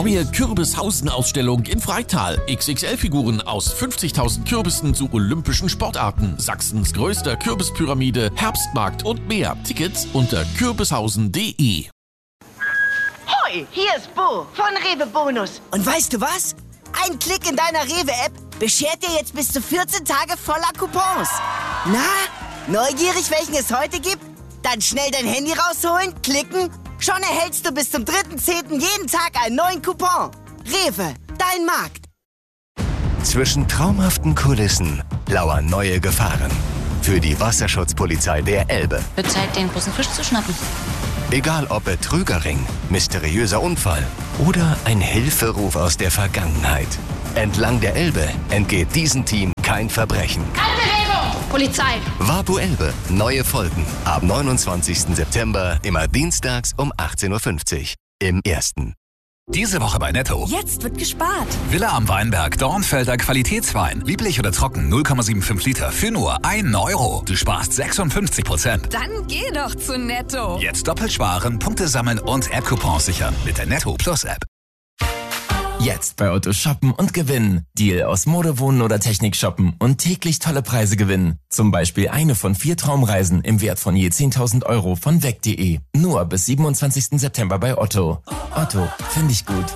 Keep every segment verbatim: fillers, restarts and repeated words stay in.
Neue Kürbishausen-Ausstellung in Freital. X X L-Figuren aus fünfzigtausend Kürbissen zu olympischen Sportarten. Sachsens größter Kürbispyramide, Herbstmarkt und mehr. Tickets unter kürbishausen punkt de. Hoi, hier ist Bo von Rewe Bonus. Und weißt du was? Ein Klick in deiner Rewe-App beschert dir jetzt bis zu vierzehn Tage voller Coupons. Na, neugierig, welchen es heute gibt? Dann schnell dein Handy rausholen, klicken. Schon erhältst du bis zum dritten zehnten jeden Tag einen neuen Coupon. Rewe, dein Markt. Zwischen traumhaften Kulissen lauern neue Gefahren. Für die Wasserschutzpolizei der Elbe. Wird Zeit, den großen Fisch zu schnappen. Egal ob Betrügerring, mysteriöser Unfall oder ein Hilferuf aus der Vergangenheit. Entlang der Elbe entgeht diesem Team kein Verbrechen. Keine Bewegung! Polizei! Wapu Elbe. Neue Folgen. Ab neunundzwanzigsten September, immer dienstags um achtzehn Uhr fünfzig. Im Ersten. Diese Woche bei Netto. Jetzt wird gespart. Villa am Weinberg, Dornfelder Qualitätswein. Lieblich oder trocken, null Komma fünfundsiebzig Liter für nur einen Euro. Du sparst sechsundfünfzig Prozent. Dann geh doch zu Netto. Jetzt doppelt sparen, Punkte sammeln und App-Coupons sichern mit der Netto Plus App. Jetzt bei Otto shoppen und gewinnen. Deal aus Mode, Wohnen oder Technik shoppen und täglich tolle Preise gewinnen. Zum Beispiel eine von vier Traumreisen im Wert von je zehntausend Euro von weg punkt de. Nur bis siebenundzwanzigsten September bei Otto. Otto, finde ich gut.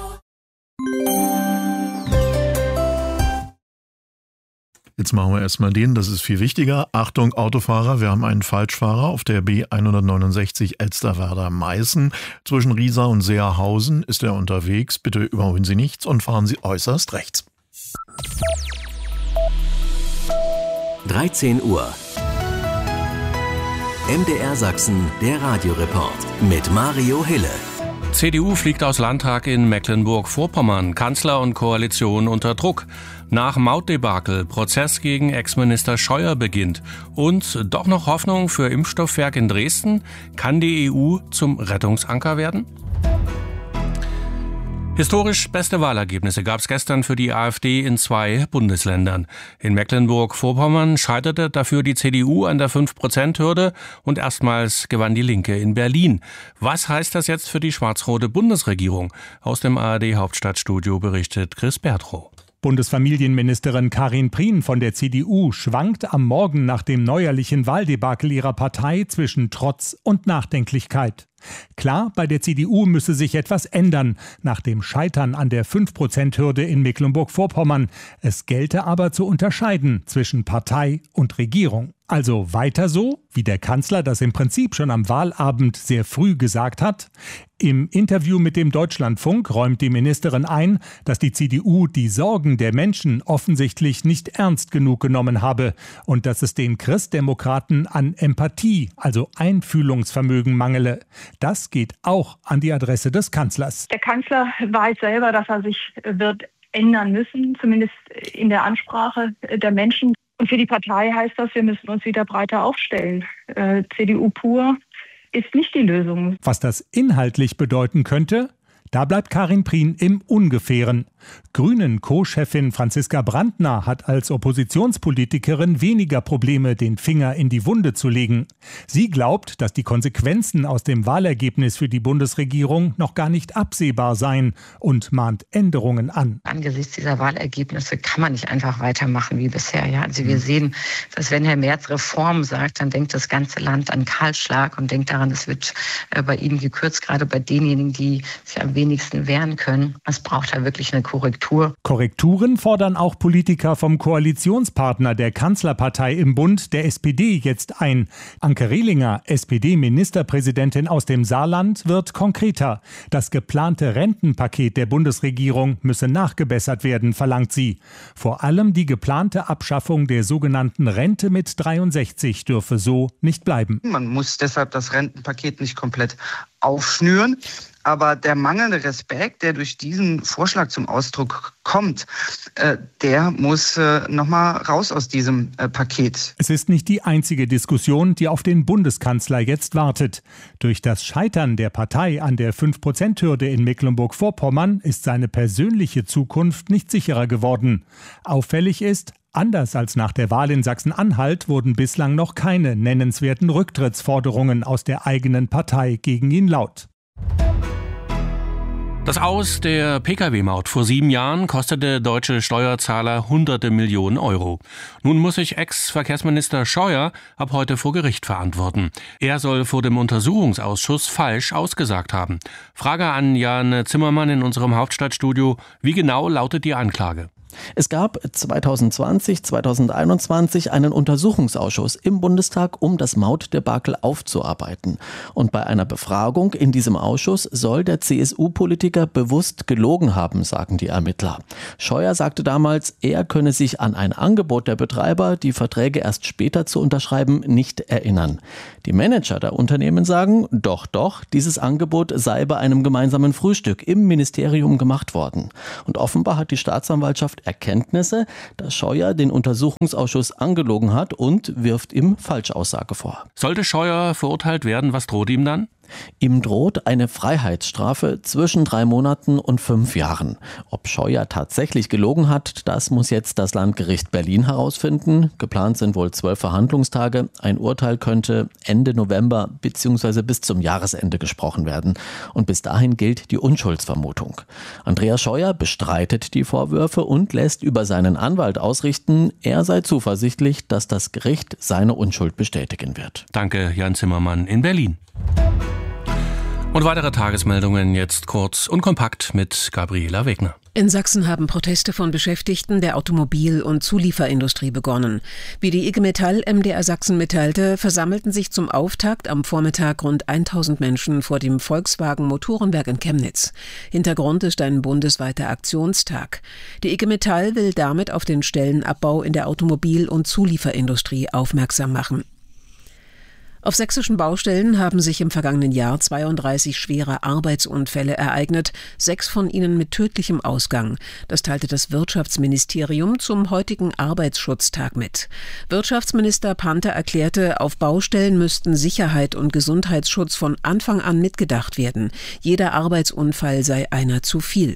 Jetzt machen wir erstmal den, das ist viel wichtiger. Achtung, Autofahrer, wir haben einen Falschfahrer auf der B hundertneunundsechzig Elsterwerda-Meißen. Zwischen Riesa und Seerhausen ist er unterwegs. Bitte überholen Sie nichts und fahren Sie äußerst rechts. dreizehn Uhr. M D R Sachsen, der Radioreport mit Mario Hille. C D U fliegt aus Landtag in Mecklenburg-Vorpommern. Kanzler und Koalition unter Druck. Nach Mautdebakel, Prozess gegen Ex-Minister Scheuer beginnt. Und doch noch Hoffnung für Impfstoffwerk in Dresden? Kann die E U zum Rettungsanker werden? Historisch beste Wahlergebnisse gab es gestern für die AfD in zwei Bundesländern. In Mecklenburg-Vorpommern scheiterte dafür die C D U an der fünf Prozent Hürde und erstmals gewann die Linke in Berlin. Was heißt das jetzt für die schwarz-rote Bundesregierung? Aus dem A R D-Hauptstadtstudio berichtet Chris Bertrow. Bundesfamilienministerin Karin Prien von der C D U schwankt am Morgen nach dem neuerlichen Wahldebakel ihrer Partei zwischen Trotz und Nachdenklichkeit. Klar, bei der C D U müsse sich etwas ändern, nach dem Scheitern an der fünf Prozent Hürde in Mecklenburg-Vorpommern. Es gelte aber zu unterscheiden zwischen Partei und Regierung. Also weiter so, wie der Kanzler das im Prinzip schon am Wahlabend sehr früh gesagt hat. Im Interview mit dem Deutschlandfunk räumt die Ministerin ein, dass die C D U die Sorgen der Menschen offensichtlich nicht ernst genug genommen habe und dass es den Christdemokraten an Empathie, also Einfühlungsvermögen, mangele. Das geht auch an die Adresse des Kanzlers. Der Kanzler weiß selber, dass er sich wird ändern müssen, zumindest in der Ansprache der Menschen. Und für die Partei heißt das, wir müssen uns wieder breiter aufstellen. Äh, C D U pur ist nicht die Lösung. Was das inhaltlich bedeuten könnte? Da bleibt Karin Prien im Ungefähren. Grünen-Co-Chefin Franziska Brandner hat als Oppositionspolitikerin weniger Probleme, den Finger in die Wunde zu legen. Sie glaubt, dass die Konsequenzen aus dem Wahlergebnis für die Bundesregierung noch gar nicht absehbar seien und mahnt Änderungen an. Angesichts dieser Wahlergebnisse kann man nicht einfach weitermachen wie bisher. Ja? Also wir sehen, dass wenn Herr Merz Reform sagt, dann denkt das ganze Land an Kahlschlag und denkt daran, es wird bei Ihnen gekürzt, gerade bei denjenigen, die sich am wenigsten wehren können. Es braucht da wirklich eine Korrektur. Korrekturen fordern auch Politiker vom Koalitionspartner der Kanzlerpartei im Bund, der S P D, jetzt ein. Anke Rehlinger, S P D-Ministerpräsidentin aus dem Saarland, wird konkreter. Das geplante Rentenpaket der Bundesregierung müsse nachgebessert werden, verlangt sie. Vor allem die geplante Abschaffung der sogenannten Rente mit dreiundsechzig dürfe so nicht bleiben. Man muss deshalb das Rentenpaket nicht komplett aufschnüren. Aber der mangelnde Respekt, der durch diesen Vorschlag zum Ausdruck kommt, äh, der muss äh, nochmal raus aus diesem äh, Paket. Es ist nicht die einzige Diskussion, die auf den Bundeskanzler jetzt wartet. Durch das Scheitern der Partei an der fünf Prozent Hürde in Mecklenburg-Vorpommern ist seine persönliche Zukunft nicht sicherer geworden. Auffällig ist, anders als nach der Wahl in Sachsen-Anhalt wurden bislang noch keine nennenswerten Rücktrittsforderungen aus der eigenen Partei gegen ihn laut. Das Aus der Pkw-Maut vor sieben Jahren kostete deutsche Steuerzahler hunderte Millionen Euro. Nun muss sich Ex-Verkehrsminister Scheuer ab heute vor Gericht verantworten. Er soll vor dem Untersuchungsausschuss falsch ausgesagt haben. Frage an Jan Zimmermann in unserem Hauptstadtstudio. Wie genau lautet die Anklage? Es gab zwanzig zwanzig, zwanzig einundzwanzig einen Untersuchungsausschuss im Bundestag, um das Mautdebakel aufzuarbeiten. Und bei einer Befragung in diesem Ausschuss soll der C S U-Politiker bewusst gelogen haben, sagen die Ermittler. Scheuer sagte damals, er könne sich an ein Angebot der Betreiber, die Verträge erst später zu unterschreiben, nicht erinnern. Die Manager der Unternehmen sagen, doch, doch, dieses Angebot sei bei einem gemeinsamen Frühstück im Ministerium gemacht worden. Und offenbar hat die Staatsanwaltschaft Erkenntnisse, dass Scheuer den Untersuchungsausschuss angelogen hat und wirft ihm Falschaussage vor. Sollte Scheuer verurteilt werden, was droht ihm dann? Ihm droht eine Freiheitsstrafe zwischen drei Monaten und fünf Jahren. Ob Scheuer tatsächlich gelogen hat, das muss jetzt das Landgericht Berlin herausfinden. Geplant sind wohl zwölf Verhandlungstage. Ein Urteil könnte Ende November bzw. bis zum Jahresende gesprochen werden. Und bis dahin gilt die Unschuldsvermutung. Andreas Scheuer bestreitet die Vorwürfe und lässt über seinen Anwalt ausrichten, er sei zuversichtlich, dass das Gericht seine Unschuld bestätigen wird. Danke, Jan Zimmermann in Berlin. Und weitere Tagesmeldungen jetzt kurz und kompakt mit Gabriela Wegner. In Sachsen haben Proteste von Beschäftigten der Automobil- und Zulieferindustrie begonnen. Wie die I G Metall M D R Sachsen mitteilte, versammelten sich zum Auftakt am Vormittag rund tausend Menschen vor dem Volkswagen Motorenwerk in Chemnitz. Hintergrund ist ein bundesweiter Aktionstag. Die I G Metall will damit auf den Stellenabbau in der Automobil- und Zulieferindustrie aufmerksam machen. Auf sächsischen Baustellen haben sich im vergangenen Jahr zweiunddreißig schwere Arbeitsunfälle ereignet, sechs von ihnen mit tödlichem Ausgang. Das teilte das Wirtschaftsministerium zum heutigen Arbeitsschutztag mit. Wirtschaftsminister Panther erklärte, auf Baustellen müssten Sicherheit und Gesundheitsschutz von Anfang an mitgedacht werden. Jeder Arbeitsunfall sei einer zu viel.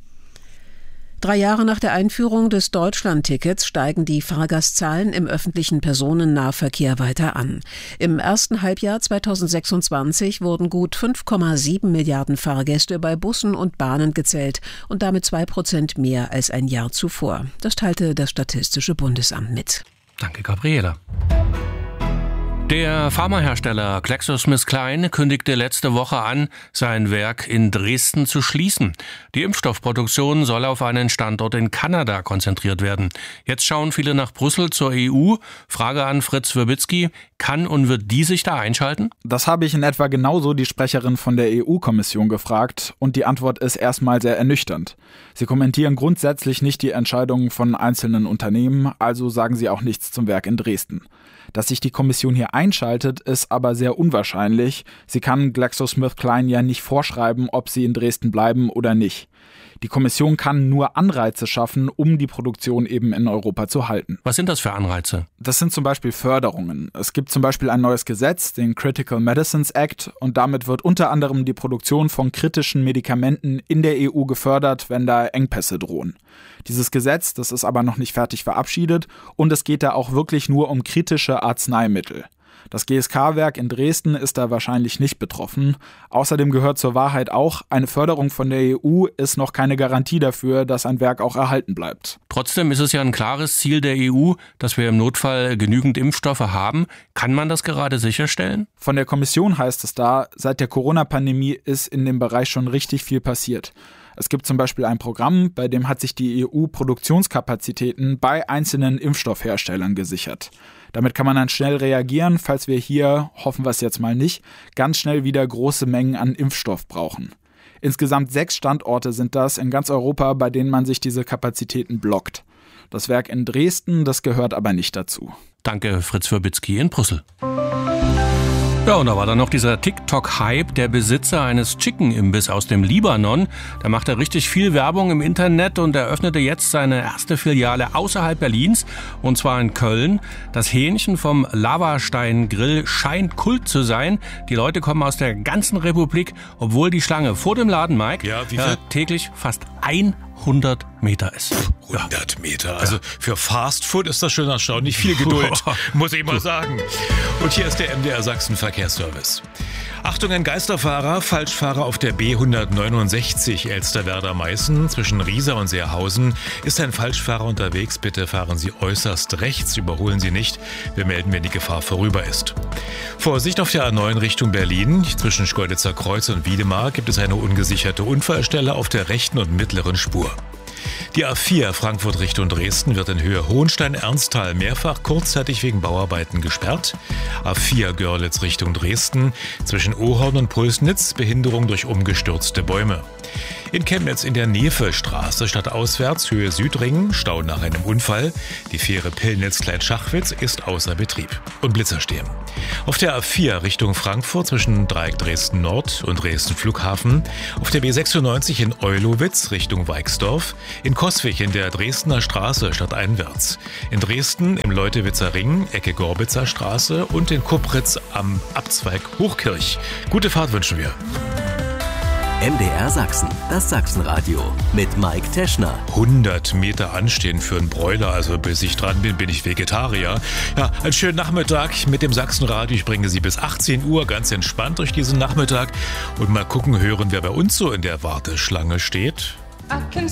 Drei Jahre nach der Einführung des Deutschland-Tickets steigen die Fahrgastzahlen im öffentlichen Personennahverkehr weiter an. Im ersten Halbjahr zweitausendsechsundzwanzig wurden gut fünf Komma sieben Milliarden Fahrgäste bei Bussen und Bahnen gezählt und damit zwei Prozent mehr als ein Jahr zuvor. Das teilte das Statistische Bundesamt mit. Danke, Gabriela. Der Pharmahersteller GlaxoSmithKline kündigte letzte Woche an, sein Werk in Dresden zu schließen. Die Impfstoffproduktion soll auf einen Standort in Kanada konzentriert werden. Jetzt schauen viele nach Brüssel zur E U. Frage an Fritz Wierbitzki, kann und wird die sich da einschalten? Das habe ich in etwa genauso die Sprecherin von der E U-Kommission gefragt und die Antwort ist erstmal sehr ernüchternd. Sie kommentieren grundsätzlich nicht die Entscheidungen von einzelnen Unternehmen, also sagen sie auch nichts zum Werk in Dresden. Dass sich die Kommission hier einschaltet, ist aber sehr unwahrscheinlich. Sie kann GlaxoSmithKline ja nicht vorschreiben, ob sie in Dresden bleiben oder nicht. Die Kommission kann nur Anreize schaffen, um die Produktion eben in Europa zu halten. Was sind das für Anreize? Das sind zum Beispiel Förderungen. Es gibt zum Beispiel ein neues Gesetz, den Critical Medicines Act, und damit wird unter anderem die Produktion von kritischen Medikamenten in der E U gefördert, wenn da Engpässe drohen. Dieses Gesetz, das ist aber noch nicht fertig verabschiedet und es geht da auch wirklich nur um kritische Arzneimittel. Das G S K-Werk in Dresden ist da wahrscheinlich nicht betroffen. Außerdem gehört zur Wahrheit auch, eine Förderung von der E U ist noch keine Garantie dafür, dass ein Werk auch erhalten bleibt. Trotzdem ist es ja ein klares Ziel der E U, dass wir im Notfall genügend Impfstoffe haben. Kann man das gerade sicherstellen? Von der Kommission heißt es da, seit der Corona-Pandemie ist in dem Bereich schon richtig viel passiert. Es gibt zum Beispiel ein Programm, bei dem hat sich die E U Produktionskapazitäten bei einzelnen Impfstoffherstellern gesichert. Damit kann man dann schnell reagieren, falls wir hier, hoffen wir es jetzt mal nicht, ganz schnell wieder große Mengen an Impfstoff brauchen. Insgesamt sechs Standorte sind das in ganz Europa, bei denen man sich diese Kapazitäten blockt. Das Werk in Dresden, das gehört aber nicht dazu. Danke, Fritz Wierbitzki in Brüssel. Ja, und da war dann noch dieser TikTok-Hype, der Besitzer eines Chicken-Imbiss aus dem Libanon. Da macht er richtig viel Werbung im Internet und eröffnete jetzt seine erste Filiale außerhalb Berlins, und zwar in Köln. Das Hähnchen vom Lavastein-Grill scheint Kult zu sein. Die Leute kommen aus der ganzen Republik, obwohl die Schlange vor dem Laden, Mike, ja, wie ja, täglich fast hundert Meter ist. hundert Meter. Also für Fast Food ist das schon erstaunlich viel Geduld, muss ich mal sagen. Und hier ist der M D R Sachsen Verkehrsservice. Achtung, ein Geisterfahrer, Falschfahrer auf der B hundertneunundsechzig Elsterwerda-Meißen zwischen Riesa und Seerhausen. Ist ein Falschfahrer unterwegs, bitte fahren Sie äußerst rechts, überholen Sie nicht. Wir melden, wenn die Gefahr vorüber ist. Vorsicht auf der A neun Richtung Berlin. Zwischen Schkeuditzer Kreuz und Wiedemar gibt es eine ungesicherte Unfallstelle auf der rechten und mittleren Spur. Die A vier Frankfurt Richtung Dresden wird in Höhe Hohenstein-Ernsthal mehrfach kurzzeitig wegen Bauarbeiten gesperrt. A vier Görlitz Richtung Dresden zwischen Ohorn und Pulsnitz Behinderung durch umgestürzte Bäume. In Chemnitz in der Nefe-Straße stadtauswärts Höhe Südring Stau nach einem Unfall. Die Fähre Pillnitz-Kleinschachwitz ist außer Betrieb. Und Blitzer stehen. Auf der A vier Richtung Frankfurt zwischen Dreieck Dresden Nord und Dresden Flughafen. Auf der B sechsundneunzig in Eulowitz Richtung Weixdorf. In Coswig in der Dresdner Straße stadteinwärts. In Dresden im Leutewitzer Ring Ecke Gorbitzer Straße und in Kupritz am Abzweig Hochkirch. Gute Fahrt wünschen wir. M D R Sachsen, das Sachsenradio mit Mike Teschner. hundert Meter anstehen für einen Broiler, also bis ich dran bin, bin ich Vegetarier. Ja, einen schönen Nachmittag mit dem Sachsenradio. Ich bringe Sie bis achtzehn Uhr ganz entspannt durch diesen Nachmittag und mal gucken, hören, wer bei uns so in der Warteschlange steht. I can